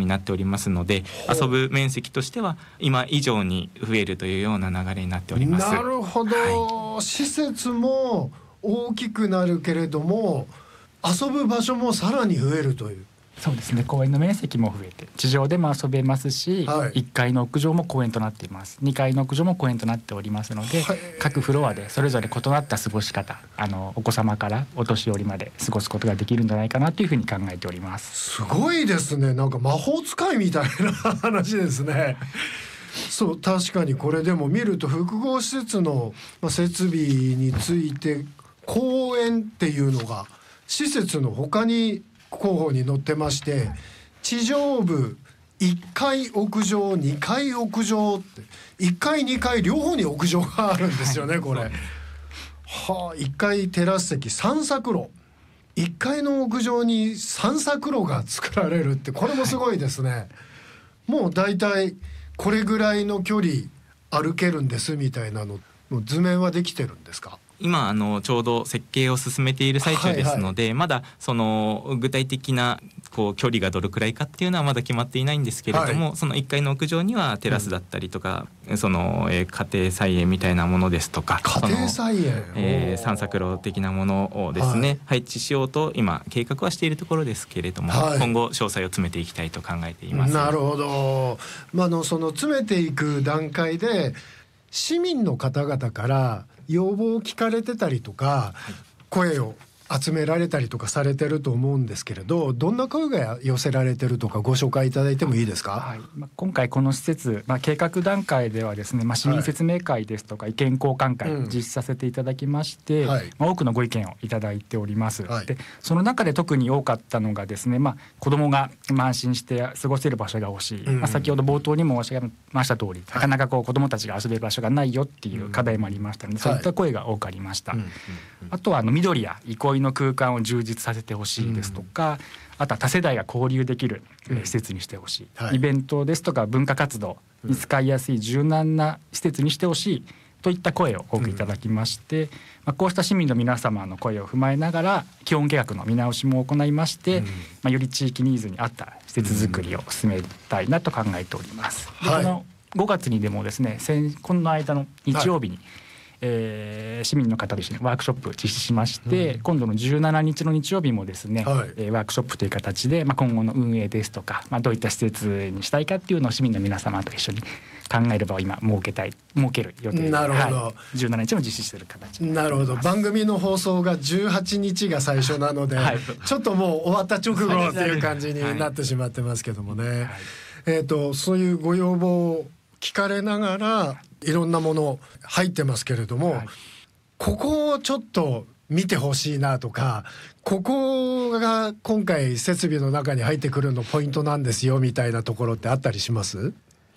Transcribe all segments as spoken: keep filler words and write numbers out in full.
なっておりますので、遊ぶ面積としては今以上に増えるというような流れになっております。 なるほど、はい、施設も大きくなるけれども遊ぶ場所もさらに増えるという。 そうですね、公園の面積も増えて地上でも遊べますし、はい、いっかいの屋上も公園となっています。にかいの屋上も公園となっておりますので、各フロアでそれぞれ異なった過ごし方、あのお子様からお年寄りまで過ごすことができるんじゃないかなというふうに考えております。 すごいですね、なんか魔法使いみたいな話ですね。そう、確かにこれでも見ると複合施設の設備について公園っていうのが施設の他に候補に載ってまして、地上部いっかい屋上にかい屋上っていっかいにかい両方に屋上があるんですよね、これ。はあ、いっかいテラス席散策路、いっかいの屋上に散策路が作られるってこれもすごいですね。もうだいたいこれぐらいの距離歩けるんですみたいなのの図面はできてるんですか？ 今あのちょうど設計を進めている最中ですので、はいはい、まだその具体的なこう距離がどれくらいかっていうのはまだ決まっていないんですけれども、はい、そのいっかいの屋上にはテラスだったりとか、うん、その、えー、家庭菜園みたいなものですとか、 家庭菜園、 えー、散策路的なものをですね、はい、配置しようと今計画はしているところですけれども、はい、今後詳細を詰めていきたいと考えています。 なるほど、まあ、あのその詰めていく段階で市民の方々から要望を聞かれてたりとか、はい、声を集められたりとかされてると思うんですけれど、どんな声が寄せられてるとかご紹介いただいてもいいですか？ はい、まあ、今回この施設、まあ、計画段階ではですね、まあ、市民説明会ですとか意見交換会を実施させていただきまして、うん、はい、まあ、多くのご意見をいただいております。はい、でその中で特に多かったのがですね、まあ、子どもが安心して過ごせる場所が欲しい、うん、まあ、先ほど冒頭にも申し上げました通り、なかなかこう子どもたちが遊べる場所がないよっていう課題もありましたので、うん、そういった声が多くありました。はい、あとはあの緑や憩いの空間を充実させてほしいですとか、うん、あとは多世代が交流できる施設にしてほしい、うん、はい、イベントですとか文化活動に使いやすい柔軟な施設にしてほしいといった声を多くいただきまして、うん、まあ、こうした市民の皆様の声を踏まえながら基本計画の見直しも行いまして、うん、まあ、より地域ニーズに合った施設づくりを進めたいなと考えております。で、このごがつにでもですね、先この間の日曜日に、はい、えー、市民の方と一緒にワークショップを実施しまして、うん、今度のじゅうしちにちの日曜日もですね、はい、えー、ワークショップという形で、まあ、今後の運営ですとか、まあ、どういった施設にしたいかっていうのを市民の皆様と一緒に考える場を今設けたい設ける予定で、なるほど、はい、じゅうしちにちも実施している形。 なるほど、番組の放送がじゅうはちにちが最初なので、はい、ちょっともう終わった直後っていう感じになってしまってますけどもね、はいはい、えーと、そういうご要望を聞かれながらいろんなもの入ってますけれども、はい、ここをちょっと見てほしいなとか、ここが今回設備の中に入ってくるのポイントなんですよみたいなところってあったりします？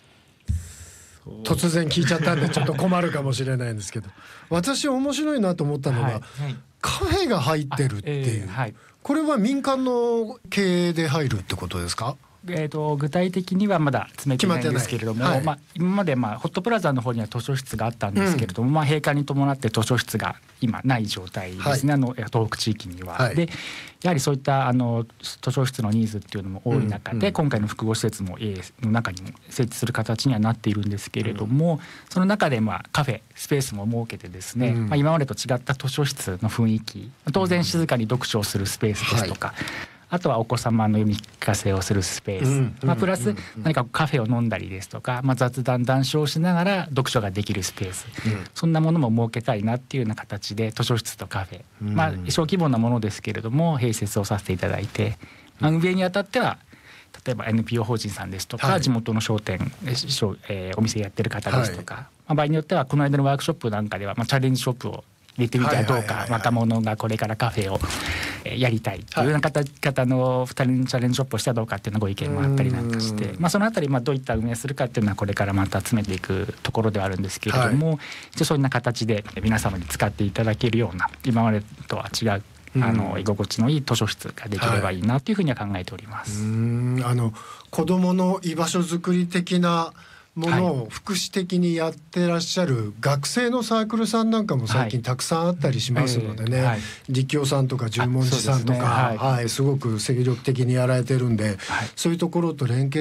突然聞いちゃったんでちょっと困るかもしれないんですけど、私面白いなと思ったのが、はいはい、カフェが入ってるっていう、えーはい、これは民間の経営で入るってことですか？ えー、と具体的にはまだ詰めてないんですけれども、はい、まあ、今までまあホットプラザの方には図書室があったんですけれども、うん、まあ、閉館に伴って図書室が今ない状態ですね、はい、あの東北地域には、はい、でやはりそういったあの図書室のニーズっていうのも多い中で、うんうん、今回の複合施設も A の中にも設置する形にはなっているんですけれども、うん、その中でまあカフェスペースも設けてですね、うん、まあ、今までと違った図書室の雰囲気、当然静かに読書をするスペースですとか、はい、あとはお子様の読み聞かせをするスペース、うん、まあ、プラス何かカフェを飲んだりですとか、まあ、雑談談笑しながら読書ができるスペース、うん、そんなものも設けたいなっていうような形で図書室とカフェ、うん、まあ、小規模なものですけれども併設をさせていただいて、まあ、運営にあたっては例えば エヌピーオー 法人さんですとか、はい、地元の商店、えー、お店やってる方ですとか、はい、まあ、場合によってはこの間のワークショップなんかでは、まあ、チャレンジショップを入れてみたらどうか、若者がこれからカフェをやりたいというような方のふたりのチャレンジショップをしたらどうかっていうのご意見もあったりなんかして、まあ、そのあたりまあどういった運営するかっていうのはこれからまた詰めていくところではあるんですけれども、はい、一応そういうような形で皆様に使っていただけるような今までとは違うあの居心地のいい図書室ができればいいなというふうには考えております。 はい、うーん、あの子どもの居場所づくり的なものを福祉的にやってらっしゃる学生のサークルさんなんかも最近たくさんあったりしますのでね、はい、はい、立教さんとか十文字さんとか、はい、はい、すごく精力的にやられてるんで、はい、そういうところと連携